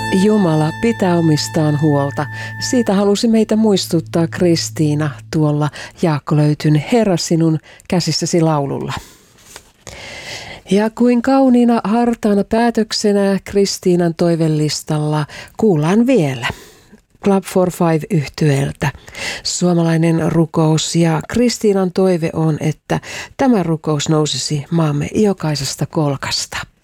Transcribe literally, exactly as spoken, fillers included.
Jumala pitää omistaan huolta. Siitä halusi meitä muistuttaa Kristiina tuolla Jaakko Löytyn Herra sinun käsissäsi laululla. Ja kuin kauniina hartaana päätöksenä Kristiinan toivellistalla kuullaan vielä Club for Five -yhtyeeltä suomalainen rukous, ja Kristiinan toive on, että tämä rukous nousisi maamme jokaisesta kolkasta.